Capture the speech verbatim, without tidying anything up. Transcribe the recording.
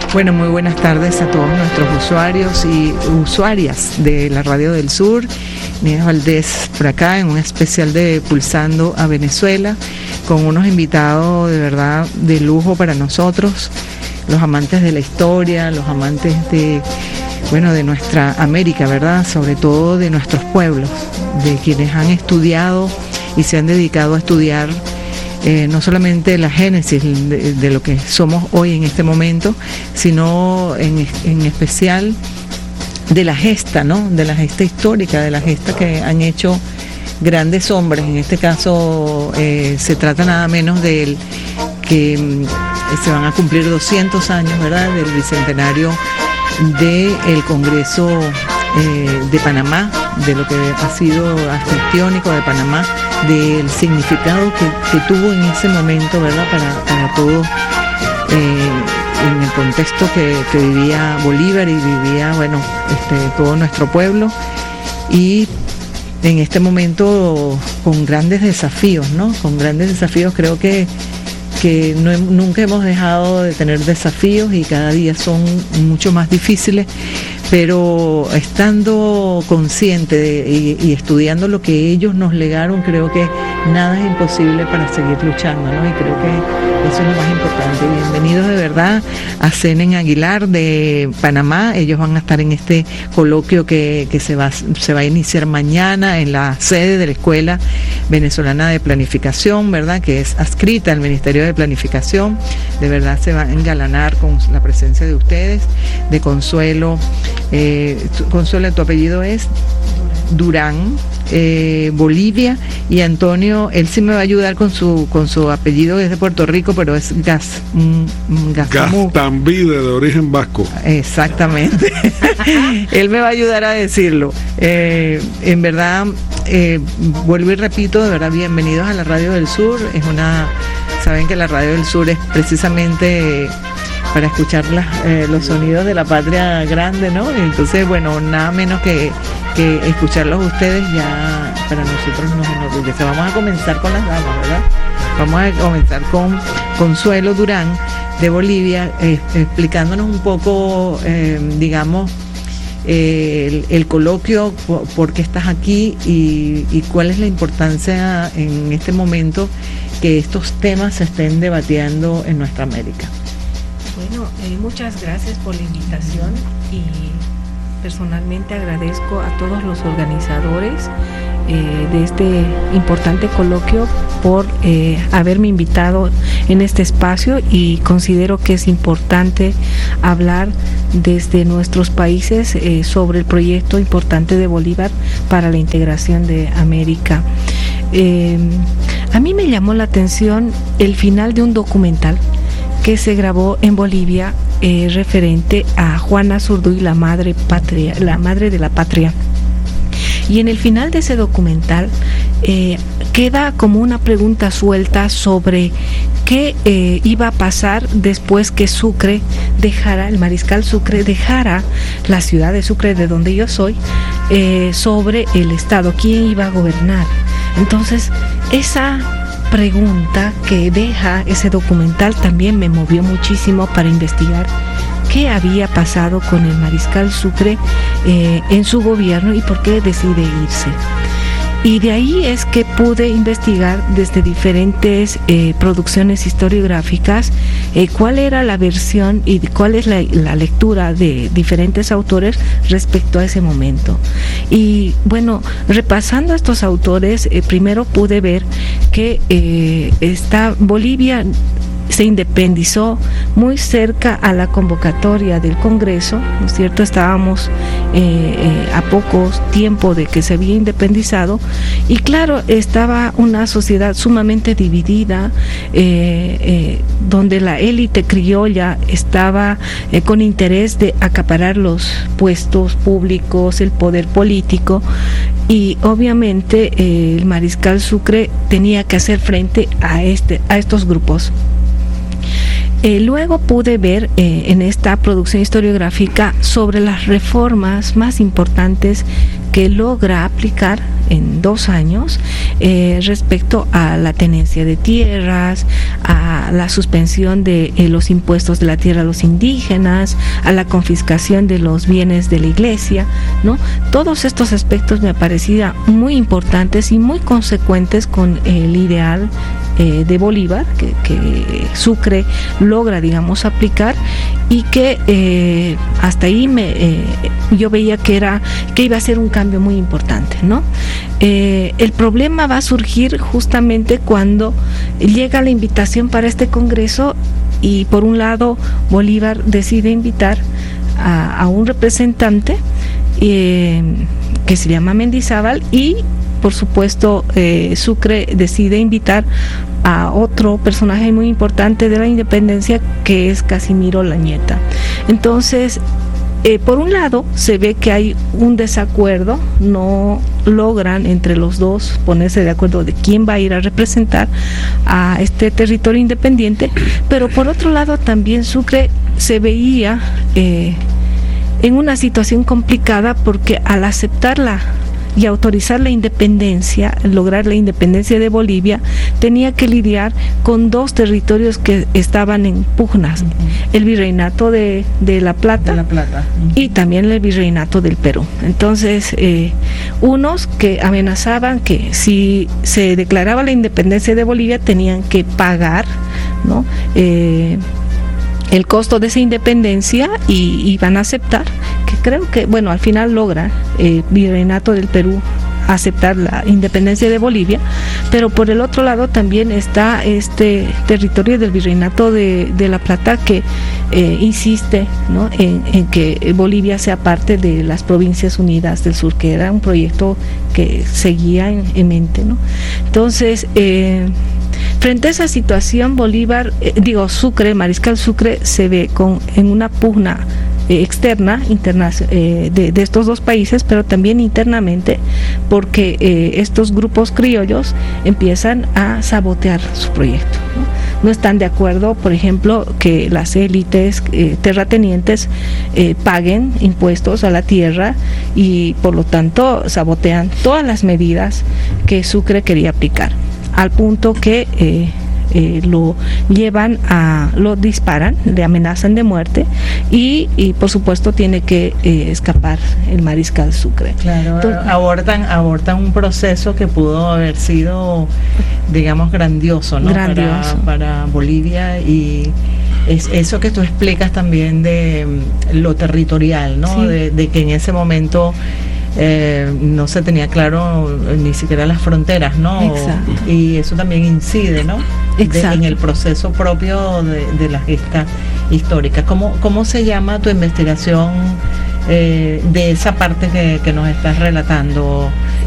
Bueno, muy buenas tardes a todos nuestros usuarios y usuarias de la Radio del Sur. Nieves Valdés por acá en un especial de Pulsando a Venezuela, con unos invitados de verdad de lujo para nosotros, los amantes de la historia, los amantes de, bueno, de nuestra América, ¿verdad? Sobre todo de nuestros pueblos, de quienes han estudiado y se han dedicado a estudiar Eh, no solamente la génesis de, de lo que somos hoy en este momento, sino en, en especial de la gesta, ¿no? De la gesta histórica, de la gesta que han hecho grandes hombres. En este caso eh, se trata nada menos de que eh, se van a cumplir doscientos años, ¿verdad?, del bicentenario del Congreso eh, de Panamá, de lo que ha sido arquitectónico de Panamá, del significado que, que tuvo en ese momento, ¿verdad?, para, para todo, eh, en el contexto que, que vivía Bolívar y vivía, bueno, este, todo nuestro pueblo, y en este momento con grandes desafíos, ¿no? Con grandes desafíos, creo que que no, nunca hemos dejado de tener desafíos y cada día son mucho más difíciles, pero estando consciente de, y, y estudiando lo que ellos nos legaron, creo que nada es imposible para seguir luchando, ¿no? Y creo que eso es lo más importante. Bienvenidos de verdad a Senen Aguilar de Panamá. Ellos van a estar en este coloquio que, que se va, se va a iniciar mañana en la sede de la Escuela Venezolana de Planificación, ¿verdad?, que es adscrita al Ministerio de Planificación. De verdad se va a engalanar con la presencia de ustedes, de Consuelo. Eh, Consuelo, tu apellido es Durán, eh, Bolivia, y Antonio, él sí me va a ayudar con su con su apellido, es de Puerto Rico, pero es Gas, mm, Gastambide, de origen vasco. Exactamente. Él me va a ayudar a decirlo. Eh, en verdad, eh, vuelvo y repito, de verdad, bienvenidos a la Radio del Sur. Es una, saben que la Radio del Sur es precisamente para escuchar las, eh, los sonidos de la patria grande, ¿no? Entonces, bueno, nada menos que, que escucharlos ustedes ya para nosotros nos enorgullece. Vamos a comenzar con las damas, ¿verdad? Vamos a comenzar con Consuelo Durán de Bolivia, eh, explicándonos un poco, eh, digamos, eh, el, el coloquio, por, por qué estás aquí y, y cuál es la importancia en este momento que estos temas se estén debatiendo en nuestra América. Bueno, eh, muchas gracias por la invitación y personalmente agradezco a todos los organizadores eh, de este importante coloquio por eh, haberme invitado en este espacio, y considero que es importante hablar desde nuestros países eh, sobre el proyecto importante de Bolívar para la integración de América. Eh, a mí me llamó la atención el final de un documental que se grabó en Bolivia eh, referente a Juana Zurduy, la madre patria, la madre de la patria. Y en el final de ese documental eh, queda como una pregunta suelta sobre qué eh, iba a pasar después que Sucre dejara, el mariscal Sucre dejara la ciudad de Sucre, de donde yo soy, eh, sobre el Estado, quién iba a gobernar. Entonces, esa pregunta que deja ese documental también me movió muchísimo para investigar qué había pasado con el mariscal Sucre eh, en su gobierno y por qué decide irse. Y de ahí es que pude investigar desde diferentes eh, producciones historiográficas eh, cuál era la versión y cuál es la, la lectura de diferentes autores respecto a ese momento. Y bueno, repasando a estos autores, eh, primero pude ver que eh, está Bolivia se independizó muy cerca a la convocatoria del Congreso, ¿no es cierto? Estábamos eh, eh, a poco tiempo de que se había independizado, y claro, estaba una sociedad sumamente dividida, eh, eh, donde la élite criolla estaba eh, con interés de acaparar los puestos públicos, el poder político, y obviamente eh, el mariscal Sucre tenía que hacer frente a, este, a estos grupos. Eh, luego pude ver eh, en esta producción historiográfica sobre las reformas más importantes que logra aplicar en dos años eh, respecto a la tenencia de tierras, a la suspensión de eh, los impuestos de la tierra a los indígenas, a la confiscación de los bienes de la iglesia, ¿no? Todos estos aspectos me parecían muy importantes y muy consecuentes con el ideal eh, de Bolívar, que, que Sucre logra, digamos, aplicar, y que eh, hasta ahí me, eh, yo veía que era que iba a ser un cambio muy importante, ¿no? Eh, el problema va a surgir justamente cuando llega la invitación para este congreso y por un lado Bolívar decide invitar a, a un representante eh, que se llama Mendizábal, y por supuesto eh, Sucre decide invitar a otro personaje muy importante de la independencia, que es Casimiro Lañeta. Entonces, eh, por un lado se ve que hay un desacuerdo, no logran entre los dos ponerse de acuerdo de quién va a ir a representar a este territorio independiente, pero por otro lado también Sucre se veía eh, en una situación complicada, porque al aceptarla y autorizar la independencia, lograr la independencia de Bolivia, tenía que lidiar con dos territorios que estaban en pugnas, uh-huh. el virreinato de, de La Plata, de La Plata. Uh-huh. y también el virreinato del Perú. Entonces, eh, unos que amenazaban que si se declaraba la independencia de Bolivia tenían que pagar, ¿no? Eh, el costo de esa independencia, y, y van a aceptar, que creo que, bueno, al final logra el virreinato del Perú aceptar la independencia de Bolivia, pero por el otro lado también está este territorio del virreinato de, de La Plata, que eh, insiste, ¿no? en, en que Bolivia sea parte de las Provincias Unidas del Sur, que era un proyecto que seguía en, en mente, ¿no? Entonces, eh, frente a esa situación, Bolívar, eh, digo, Sucre, Mariscal Sucre, se ve con en una pugna eh, externa, interna, eh, de, de estos dos países, pero también internamente, porque eh, estos grupos criollos empiezan a sabotear su proyecto, ¿no? No están de acuerdo, por ejemplo, que las élites eh, terratenientes eh, paguen impuestos a la tierra, y por lo tanto sabotean todas las medidas que Sucre quería aplicar, al punto que eh, eh, lo llevan a, lo disparan, le amenazan de muerte, y, y por supuesto tiene que eh, escapar el Mariscal Sucre. Claro, Entonces, abortan, abortan un proceso que pudo haber sido, digamos, grandioso, ¿no? Grandioso. Para, para Bolivia, y es eso que tú explicas también de lo territorial, ¿no? Sí. De, de que en ese momento Eh, no se tenía claro ni siquiera las fronteras, ¿no? Exacto. Y eso también incide, ¿no? De, en el proceso propio de, de la gesta histórica. ¿Cómo, cómo se llama tu investigación eh, de esa parte que, que nos estás relatando,